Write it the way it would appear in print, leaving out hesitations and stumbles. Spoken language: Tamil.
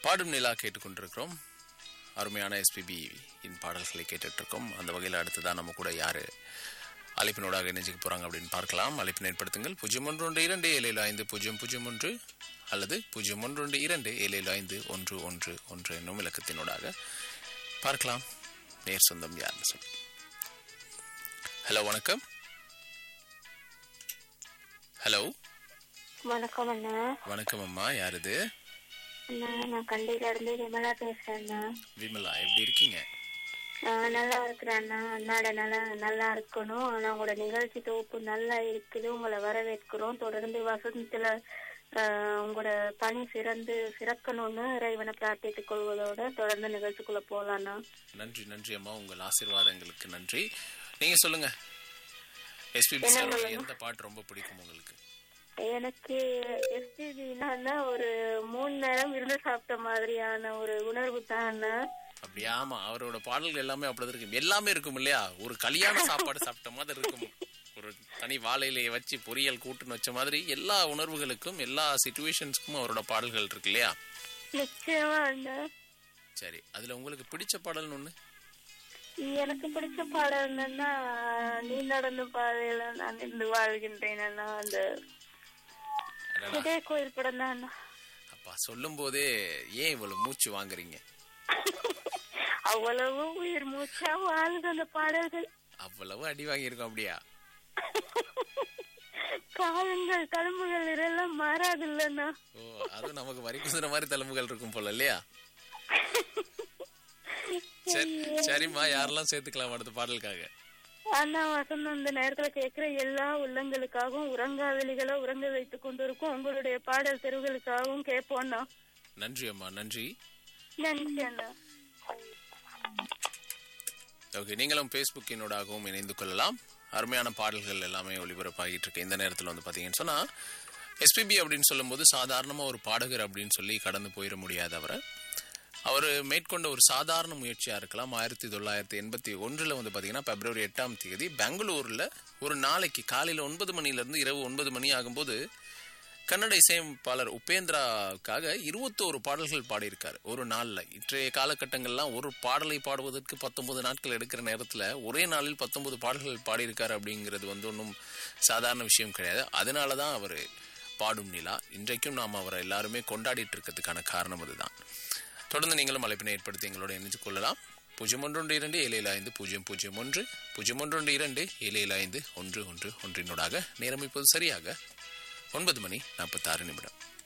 பாடும் நிலா கேட்டுக்கொண்டிருக்கிறோம். அருமையான எஸ்பிபி இன் பாடல்களை கேட்டுட்டு இருக்கோம். அந்த வகையில் அடுத்துதான் நம்ம கூட யாரு அழைப்பினோடாக இணைஞ்சிக்க போறாங்க அப்படின்னு பார்க்கலாம். அழைப்பினை ஏற்படுத்துங்கள் 0112277501 அல்லது 0112277511 என்னும் இலக்கத்தினோடாக பார்க்கலாம். நேர் சொந்தம் யாருன்னு சொல்லி. ஹலோ, வணக்கம். ஹலோ, வணக்கம் அண்ணா. வணக்கம் அம்மா. யார் இது? அண்ணா, நான் கண்டியில இருந்து விமலா பேசுறேன்னா. விமலா, எப்படி இருக்கீங்க? நல்லா இருக்கிறேன் அண்ணா. அண்ணாட நல்லா இருக்கணும். ஆனா உங்களோட நிகழ்ச்சி தொகுப்பு நல்லா இருக்குது. உங்களை வரவேற்கிறோம். தொடர்ந்து வசந்தத்துல உங்களோட பணி சிறக்கணும்னு இறைவனை பிரார்த்தித்துக் கொள்வதோட தொடர்ந்து நிகழ்ச்சிக்குள்ள போலாம்ண்ணா. நன்றி நன்றி அம்மா, உங்கள் ஆசீர்வாதங்களுக்கு நன்றி. நீங்க சொல்லுங்க, எஸ்பிபி எந்த பாட்டு ரொம்ப பிடிக்கும் உங்களுக்கு? எனக்கு எஸ்பிபின்னா ஒரு 3 நேரம் விருந்து சாப்பிட்ட மாதிரியான ஒரு உணர்வு தான். அப்படியா? ஆமா, அவரோட பாடல்கள் எல்லாமே அப்படிதான் இருக்கும். எல்லாமே இருக்கும் இல்லையா? ஒரு கல்யாண சாப்பாடு சாப்பிட்ட மாதிரி இருக்கும். ஒரு தனி வாழையிலேயே வச்சு பொரியல் கூட்டுன்னு வச்ச மாதிரி எல்லா உணர்வுகளுக்கும் எல்லா சிச்சுவேஷன்ஸ்க்கும் அவரோட பாடல்கள் இருக்கு இல்லையா? நிச்சயமா. சரி, அதுல உங்களுக்கு பிடிச்ச பாடல்னு ஒண்ணு? எனக்கு பிடிச்ச பாடல் என்னன்னா, நீ நடந்த பாதையில நான் இருந்து வாழ்கின்றேன். அந்த கோயில் படம் தான். அப்பா, சொல்லும் போதே ஏன் இவ்வளவு மூச்சு வாங்குறீங்க? அவ்வளவு உயிர் மூச்சா வாழ்ந்து அந்த பாடல்கள். அவ்வளவு அடி வாங்கியிருக்கோம் அப்படியா? காலங்கள் தழும்புகள் இதெல்லாம் மாறாது இல்லன்னா. ஓ, அது நமக்கு வரி குசுற மாதிரி தழும்புகள் இருக்கும் போல இல்லையா? சரிம்மா, யாரெல்லாம் சேர்த்துக்கலாம் அடுத்த பாடலுக்காக? ஆனா வசந்தம் இந்த நேரத்துல கேட்கிற எல்லா உள்ளங்களுக்காகவும் உறங்காவெளிகளை உறங்க வைத்துக் கொண்டிருக்கும் உங்களுடைய பாடல் தெருவுகளுக்காகவும் கேட்போம்னா. நன்றி அம்மா, நன்றி. நன்றி அண்ணா. ஓகே, நீங்களும் Facebook என்னோடாகவும் இணைந்து கொள்ளலாம். அருமையான பாடல்கள் எல்லாமே ஒளிபரப்பாகிட்டு இருக்கு. இந்த நேரத்தில் வந்து பாத்தீங்கன்னு சொன்னா, எஸ்பிபி அப்படின்னு சொல்லும் போது சாதாரணமா ஒரு பாடகர் அப்படின்னு சொல்லி கடந்து போயிட முடியாது. அவர் மேற்கொண்ட ஒரு சாதாரண முயற்சியா இருக்கலாம். 1981 வந்து பாத்தீங்கன்னா பிப்ரவரி 8ஆம் தேதி பெங்களூர்ல ஒரு நாளைக்கு காலையில 9 மணிலிருந்து இரவு 9 மணி ஆகும்போது கன்னட இசையமைப்பாளர் உபேந்திராவுக்காக 21 பாடல்கள் பாடியிருக்காரு ஒரு நாள்ல. இன்றைய காலகட்டங்கள்லாம் ஒரு பாடலை பாடுவதற்கு 19 நாட்கள் எடுக்கிற நேரத்துல ஒரே நாளில் 19 பாடல்கள் பாடியிருக்காரு அப்படிங்கிறது வந்து ஒன்றும் சாதாரண விஷயம் கிடையாது. அதனாலதான் அவர் பாடும் நிலா இன்றைக்கும் நாம் அவரை எல்லாருமே கொண்டாடிட்டு இருக்கிறதுக்கான காரணம் அதுதான். தொடர்ந்து நீங்களும் அழைப்பினை ஏற்படுத்தி எங்களோட இணைந்து கொள்ளலாம். 0112275001 0112275011 நேரம் இப்போது சரியாக 9:46.